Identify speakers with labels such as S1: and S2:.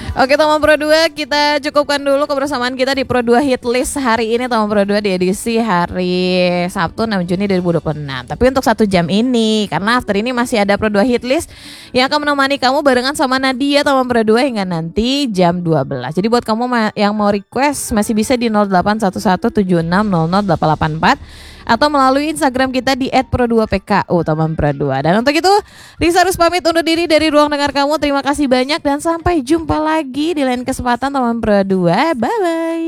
S1: Oke teman Pro 2, kita cukupkan dulu kebersamaan kita di Pro 2 Hit List hari ini teman Pro 2 di edisi hari Sabtu 6 Juni 2026. Tapi untuk 1 jam ini, karena after ini masih ada Pro 2 Hit List yang akan menemani kamu barengan sama Nadia teman Pro 2 hingga nanti jam 12. Jadi buat kamu yang mau request masih bisa di 081176000884 atau melalui Instagram kita di @pro2pku teman Pro 2. Dan untuk itu Risa harus pamit undur diri dari ruang dengar kamu. Terima kasih banyak dan sampai jumpa lagi di lain kesempatan teman Pro 2. Bye bye.